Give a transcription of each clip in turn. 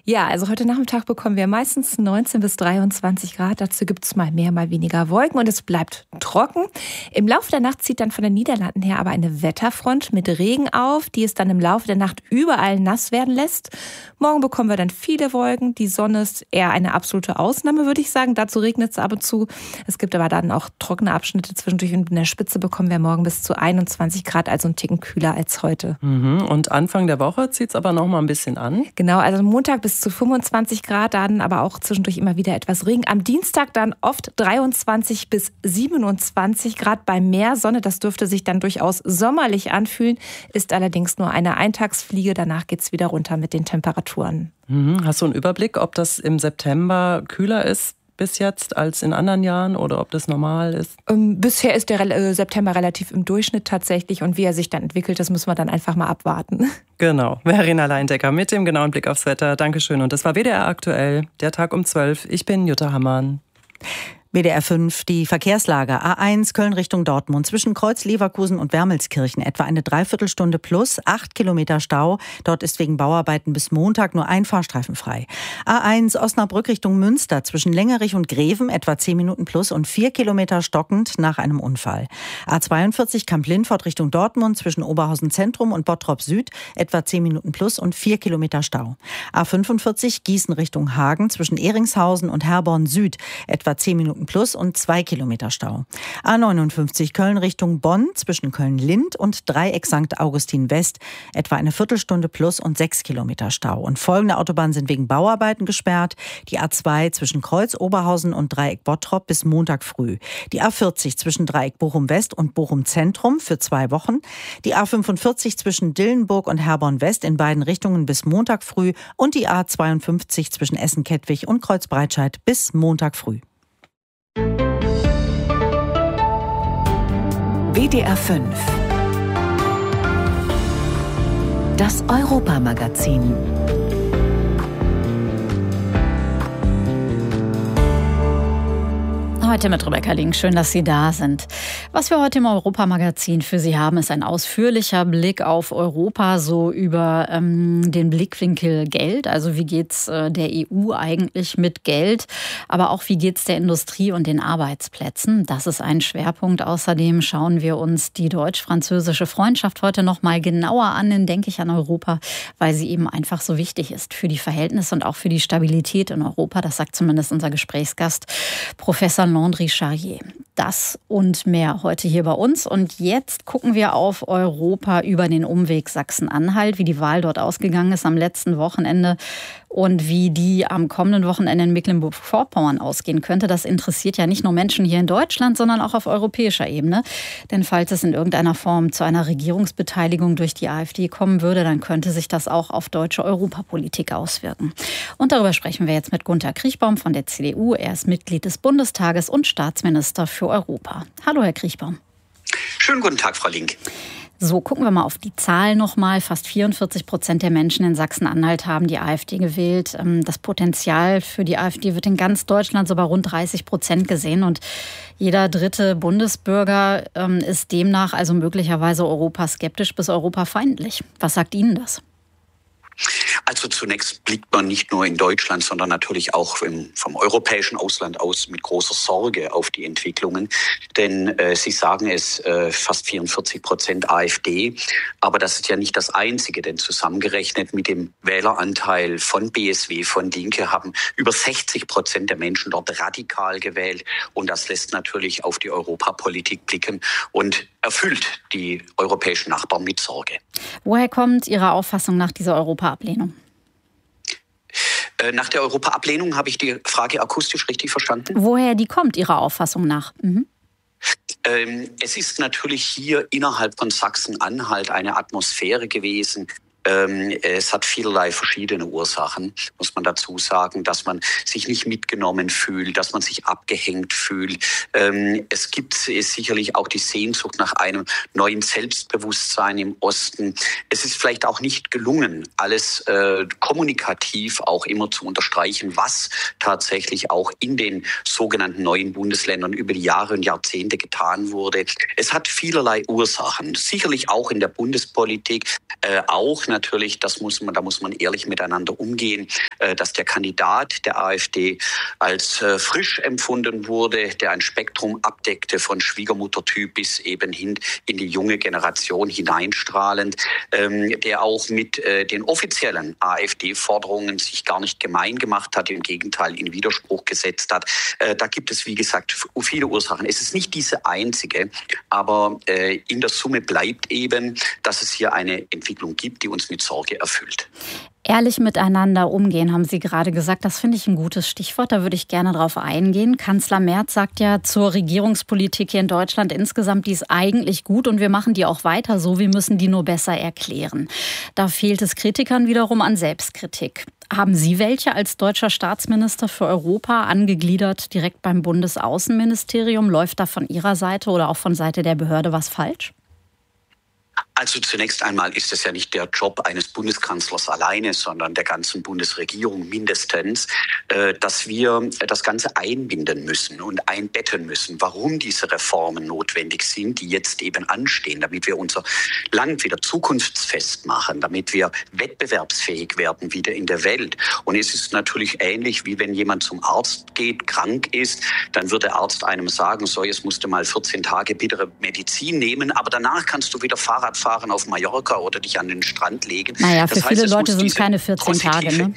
Ja, also heute Nachmittag bekommen wir meistens 19 bis 23 Grad. Dazu gibt es mal mehr, mal weniger Wolken und es bleibt trocken. Im Laufe der Nacht zieht dann von den Niederlanden her aber eine Wetterfront mit Regen auf, die es dann im Laufe der Nacht überall nass werden lässt. Morgen bekommen wir dann viele Wolken. Die Sonne ist eher eine absolute Ausnahme, würde ich sagen. Dazu regnet es ab und zu. Es gibt aber dann auch trockene Abschnitte zwischendurch und in der Spitze bekommen wir morgen bis zu 21 Grad, also einen Ticken kühler als heute. Und Anfang der Woche zieht es aber noch mal ein bisschen an? Genau, also Montag bis zu 25 Grad, dann aber auch zwischendurch immer wieder etwas Regen. Am Dienstag dann oft 23 bis 27 Grad bei mehr Sonne. Das dürfte sich dann durchaus sommerlich anfühlen, ist allerdings nur eine Eintagsfliege. Danach geht es wieder runter mit den Temperaturen. Hast du einen Überblick, ob das im September kühler ist bis jetzt als in anderen Jahren oder ob das normal ist? Bisher ist der September relativ im Durchschnitt tatsächlich und wie er sich dann entwickelt, das müssen wir dann einfach mal abwarten. Genau, Verena Leindecker mit dem genauen Blick aufs Wetter. Dankeschön. Und das war WDR aktuell, der Tag um 12. Ich bin Jutta Hammann. WDR 5, die Verkehrslage. A1 Köln Richtung Dortmund. Zwischen Kreuz Leverkusen und Wermelskirchen etwa eine Dreiviertelstunde plus 8 Kilometer Stau. Dort ist wegen Bauarbeiten bis Montag nur ein Fahrstreifen frei. A1 Osnabrück Richtung Münster. Zwischen Längerich und Greven etwa 10 Minuten plus und 4 Kilometer stockend nach einem Unfall. A42 Kamp-Lindfort Richtung Dortmund. Zwischen Oberhausen Zentrum und Bottrop Süd etwa 10 Minuten plus und 4 Kilometer Stau. A45 Gießen Richtung Hagen. Zwischen Ehringshausen und Herborn Süd etwa 10 Minuten plus und 2 Kilometer Stau. A59 Köln Richtung Bonn zwischen Köln-Lind und Dreieck St. Augustin West etwa eine Viertelstunde plus und 6 Kilometer Stau. Und folgende Autobahnen sind wegen Bauarbeiten gesperrt. Die A2 zwischen Kreuz Oberhausen und Dreieck Bottrop bis Montag früh. Die A40 zwischen Dreieck Bochum West und Bochum Zentrum für 2 Wochen. Die A45 zwischen Dillenburg und Herborn West in beiden Richtungen bis Montag früh. Und die A52 zwischen Essen-Kettwig und Kreuz-Breitscheid bis Montag früh. WDR 5. Das Europa-Magazin. Heute mit Rebecca Link. Schön, dass Sie da sind. Was wir heute im Europa-Magazin für Sie haben, ist ein ausführlicher Blick auf Europa, so über den Blickwinkel Geld. Also wie geht's der EU eigentlich mit Geld? Aber auch wie geht's der Industrie und den Arbeitsplätzen? Das ist ein Schwerpunkt. Außerdem schauen wir uns die deutsch-französische Freundschaft heute noch mal genauer an. Dann denke ich an Europa, weil sie eben einfach so wichtig ist für die Verhältnisse und auch für die Stabilität in Europa. Das sagt zumindest unser Gesprächsgast, Professor Landry Charrier. Das und mehr heute hier bei uns. Und jetzt gucken wir auf Europa über den Umweg Sachsen-Anhalt, wie die Wahl dort ausgegangen ist am letzten Wochenende und wie die am kommenden Wochenende in Mecklenburg-Vorpommern ausgehen könnte. Das interessiert ja nicht nur Menschen hier in Deutschland, sondern auch auf europäischer Ebene. Denn falls es in irgendeiner Form zu einer Regierungsbeteiligung durch die AfD kommen würde, dann könnte sich das auch auf deutsche Europapolitik auswirken. Und darüber sprechen wir jetzt mit Gunter Kriechbaum von der CDU. Er ist Mitglied des Bundestages und Staatsminister für Europa. Hallo, Herr Kriechbaum. Schönen guten Tag, Frau Link. So, gucken wir mal auf die Zahlen nochmal. Fast 44% der Menschen in Sachsen-Anhalt haben die AfD gewählt. Das Potenzial für die AfD wird in ganz Deutschland so bei rund 30% gesehen. Und jeder dritte Bundesbürger ist demnach also möglicherweise europaskeptisch bis europafeindlich. Was sagt Ihnen das? Also zunächst blickt man nicht nur in Deutschland, sondern natürlich auch vom europäischen Ausland aus mit großer Sorge auf die Entwicklungen. Denn Sie sagen es, fast 44% AfD. Aber das ist ja nicht das Einzige, denn zusammengerechnet mit dem Wähleranteil von BSW, von Linke, haben über 60% der Menschen dort radikal gewählt. Und das lässt natürlich auf die Europapolitik blicken und erfüllt die europäischen Nachbarn mit Sorge. Woher kommt Ihre Auffassung nach dieser Europa-Ablehnung? Nach der Europa-Ablehnung habe ich die Frage akustisch richtig verstanden? Woher die kommt, Ihrer Auffassung nach? Es ist natürlich hier innerhalb von Sachsen-Anhalt eine Atmosphäre gewesen. Es hat vielerlei verschiedene Ursachen, muss man dazu sagen, dass man sich nicht mitgenommen fühlt, dass man sich abgehängt fühlt. Es gibt sicherlich auch die Sehnsucht nach einem neuen Selbstbewusstsein im Osten. Es ist vielleicht auch nicht gelungen, alles kommunikativ auch immer zu unterstreichen, was tatsächlich auch in den sogenannten neuen Bundesländern über die Jahre und Jahrzehnte getan wurde. Es hat vielerlei Ursachen, sicherlich auch in der Bundespolitik, auch natürlich, da muss man ehrlich miteinander umgehen, dass der Kandidat der AfD als frisch empfunden wurde, der ein Spektrum abdeckte von Schwiegermuttertyp bis eben hin in die junge Generation hineinstrahlend, der auch mit den offiziellen AfD-Forderungen sich gar nicht gemein gemacht hat, im Gegenteil in Widerspruch gesetzt hat. Da gibt es, wie gesagt, viele Ursachen. Es ist nicht diese einzige, aber in der Summe bleibt eben, dass es hier eine Entwicklung gibt, die uns mit Sorge erfüllt. Ehrlich miteinander umgehen, haben Sie gerade gesagt. Das finde ich ein gutes Stichwort. Da würde ich gerne drauf eingehen. Kanzler Merz sagt ja zur Regierungspolitik hier in Deutschland insgesamt, die ist eigentlich gut und wir machen die auch weiter so. Wir müssen die nur besser erklären. Da fehlt es Kritikern wiederum an Selbstkritik. Haben Sie welche als deutscher Staatsminister für Europa, angegliedert direkt beim Bundesaußenministerium? Läuft da von Ihrer Seite oder auch von Seite der Behörde was falsch? Also zunächst einmal ist es ja nicht der Job eines Bundeskanzlers alleine, sondern der ganzen Bundesregierung mindestens, dass wir das Ganze einbinden müssen und einbetten müssen, warum diese Reformen notwendig sind, die jetzt eben anstehen, damit wir unser Land wieder zukunftsfest machen, damit wir wettbewerbsfähig werden wieder in der Welt. Und es ist natürlich ähnlich, wie wenn jemand zum Arzt geht, krank ist, dann wird der Arzt einem sagen, so, jetzt musst du mal 14 Tage bittere Medizin nehmen, aber danach kannst du wieder Fahrrad fahren auf Mallorca oder dich an den Strand legen. Naja, für viele Leute sind es keine 14 Tage. Ne?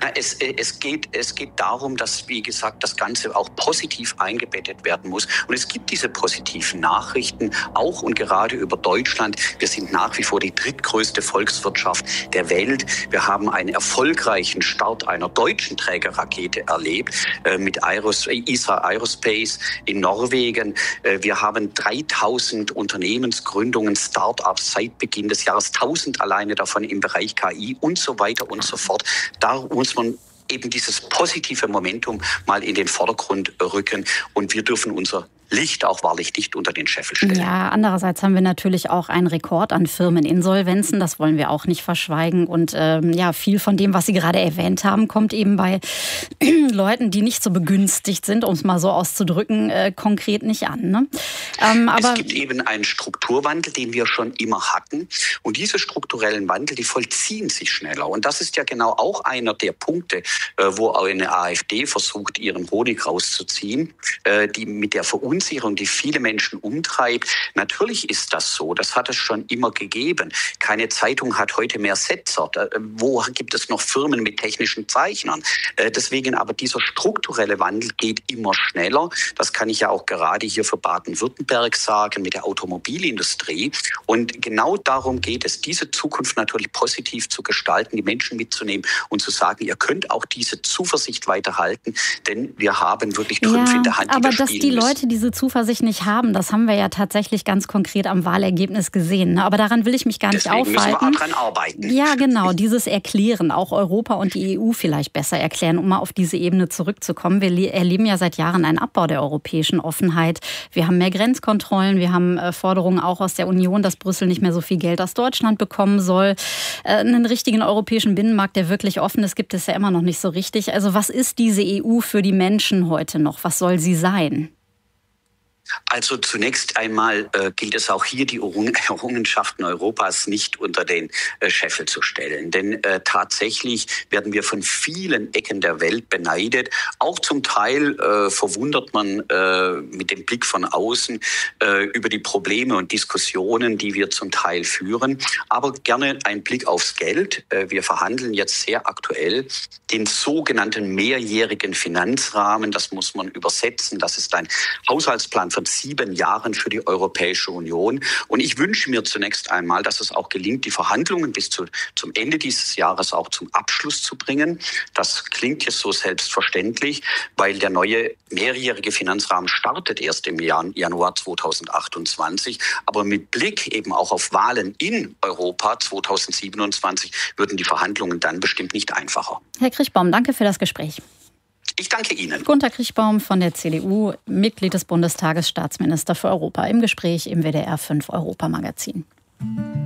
Es geht darum, dass, wie gesagt, das Ganze auch positiv eingebettet werden muss. Und es gibt diese positiven Nachrichten, auch und gerade über Deutschland. Wir sind nach wie vor die drittgrößte Volkswirtschaft der Welt. Wir haben einen erfolgreichen Start einer deutschen Trägerrakete erlebt mit ESA Aerospace in Norwegen. Wir haben 3000 Unternehmensgründungen, Start-ups seit Beginn des Jahres, 1000 alleine davon im Bereich KI und so weiter und so fort. Da muss man eben dieses positive Momentum mal in den Vordergrund rücken und wir dürfen unser Licht auch wahrlich dicht unter den Scheffel stellen. Ja, andererseits haben wir natürlich auch einen Rekord an Firmeninsolvenzen. Das wollen wir auch nicht verschweigen. Und viel von dem, was Sie gerade erwähnt haben, kommt eben bei Leuten, die nicht so begünstigt sind, um es mal so auszudrücken, konkret nicht an. Ne? Aber es gibt eben einen Strukturwandel, den wir schon immer hatten. Und diese strukturellen Wandel, die vollziehen sich schneller. Und das ist ja genau auch einer der Punkte, wo eine AfD versucht, ihren Honig rauszuziehen, die mit der Verunsicherung, die viele Menschen umtreibt. Natürlich ist das so. Das hat es schon immer gegeben. Keine Zeitung hat heute mehr Setzer. Wo gibt es noch Firmen mit technischen Zeichnern? Deswegen aber dieser strukturelle Wandel geht immer schneller. Das kann ich ja auch gerade hier für Baden-Württemberg sagen mit der Automobilindustrie. Und genau darum geht es, diese Zukunft natürlich positiv zu gestalten, die Menschen mitzunehmen und zu sagen, ihr könnt auch diese Zuversicht weiterhalten, denn wir haben wirklich Trümpfe in der Hand, die wir spielen müssen. Aber dass die Leute diese Zuversicht nicht haben, das haben wir ja tatsächlich ganz konkret am Wahlergebnis gesehen. Aber daran will ich mich gar nicht aufhalten. Deswegen müssen wir daran arbeiten. Ja, genau, dieses Erklären, auch Europa und die EU vielleicht besser erklären, um mal auf diese Ebene zurückzukommen. Wir erleben ja seit Jahren einen Abbau der europäischen Offenheit. Wir haben mehr Grenzkontrollen, wir haben Forderungen auch aus der Union, dass Brüssel nicht mehr so viel Geld aus Deutschland bekommen soll. Einen richtigen europäischen Binnenmarkt, der wirklich offen ist, gibt es ja immer noch nicht so richtig. Also was ist diese EU für die Menschen heute noch? Was soll sie sein? Also zunächst einmal gilt es auch hier, die Errungenschaften Europas nicht unter den Scheffel zu stellen. Denn tatsächlich werden wir von vielen Ecken der Welt beneidet. Auch zum Teil verwundert man mit dem Blick von außen über die Probleme und Diskussionen, die wir zum Teil führen. Aber gerne ein Blick aufs Geld. Wir verhandeln jetzt sehr aktuell den sogenannten mehrjährigen Finanzrahmen. Das muss man übersetzen. Das ist ein Haushaltsplan von 7 Jahren für die Europäische Union. Und ich wünsche mir zunächst einmal, dass es auch gelingt, die Verhandlungen bis zum Ende dieses Jahres auch zum Abschluss zu bringen. Das klingt jetzt so selbstverständlich, weil der neue mehrjährige Finanzrahmen startet erst im Januar 2028. Aber mit Blick eben auch auf Wahlen in Europa 2027 würden die Verhandlungen dann bestimmt nicht einfacher. Herr Kriechbaum, danke für das Gespräch. Ich danke Ihnen. Gunter Kriechbaum von der CDU, Mitglied des Bundestages, Staatsminister für Europa, im Gespräch im WDR 5 Europa Magazin.